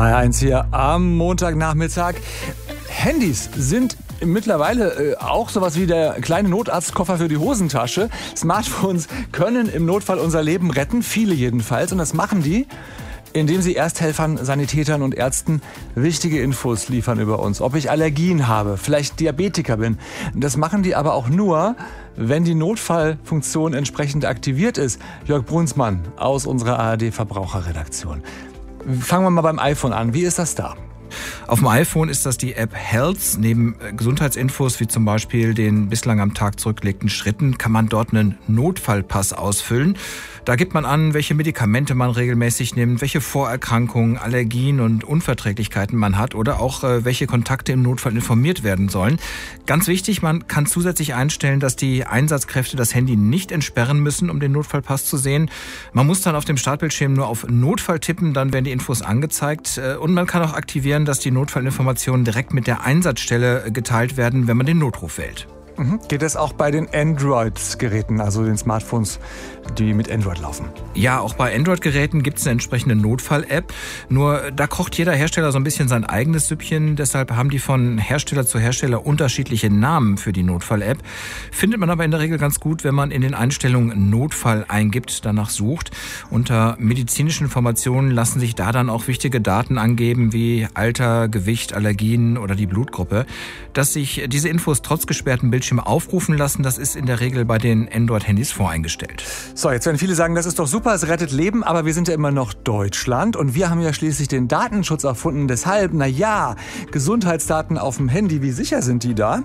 HR1 hier am Montagnachmittag. Handys sind mittlerweile auch sowas wie der kleine Notarztkoffer für die Hosentasche. Smartphones können im Notfall unser Leben retten, viele jedenfalls. Und das machen die, indem sie Ersthelfern, Sanitätern und Ärzten wichtige Infos liefern über uns. Ob ich Allergien habe, vielleicht Diabetiker bin. Das machen die aber auch nur, wenn die Notfallfunktion entsprechend aktiviert ist. Jörg Brunsmann aus unserer ARD-Verbraucherredaktion. Fangen wir mal beim iPhone an. Wie ist das da? Auf dem iPhone ist das die App Health. Neben Gesundheitsinfos wie zum Beispiel den bislang am Tag zurückgelegten Schritten kann man dort einen Notfallpass ausfüllen. Da gibt man an, welche Medikamente man regelmäßig nimmt, welche Vorerkrankungen, Allergien und Unverträglichkeiten man hat oder auch welche Kontakte im Notfall informiert werden sollen. Ganz wichtig, man kann zusätzlich einstellen, dass die Einsatzkräfte das Handy nicht entsperren müssen, um den Notfallpass zu sehen. Man muss dann auf dem Startbildschirm nur auf Notfall tippen, dann werden die Infos angezeigt. Und man kann auch aktivieren, dass die Notfallinformationen direkt mit der Einsatzstelle geteilt werden, wenn man den Notruf wählt. Geht das auch bei den Android-Geräten, also den Smartphones, die mit Android laufen? Ja, auch bei Android-Geräten gibt es eine entsprechende Notfall-App. Nur da kocht jeder Hersteller so ein bisschen sein eigenes Süppchen. Deshalb haben die von Hersteller zu Hersteller unterschiedliche Namen für die Notfall-App. Findet man aber in der Regel ganz gut, wenn man in den Einstellungen Notfall eingibt, danach sucht. Unter medizinischen Informationen lassen sich da dann auch wichtige Daten angeben, wie Alter, Gewicht, Allergien oder die Blutgruppe. Dass sich diese Infos trotz gesperrten Bildschirm aufrufen lassen, das ist in der Regel bei den Android-Handys voreingestellt. So, jetzt werden viele sagen, das ist doch super, es rettet Leben, aber wir sind ja immer noch Deutschland und wir haben ja schließlich den Datenschutz erfunden. Deshalb, Gesundheitsdaten auf dem Handy, wie sicher sind die da?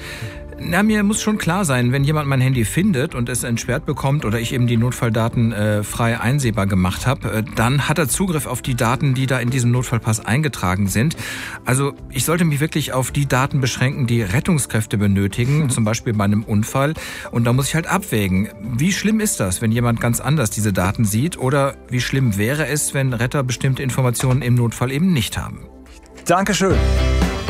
Na, mir muss schon klar sein, wenn jemand mein Handy findet und es entsperrt bekommt oder ich eben die Notfalldaten frei einsehbar gemacht habe, dann hat er Zugriff auf die Daten, die da in diesem Notfallpass eingetragen sind. Also ich sollte mich wirklich auf die Daten beschränken, die Rettungskräfte benötigen, zum Beispiel bei einem Unfall. Und da muss ich halt abwägen, wie schlimm ist das, wenn jemand ganz anders diese Daten sieht, oder wie schlimm wäre es, wenn Retter bestimmte Informationen im Notfall eben nicht haben. Dankeschön.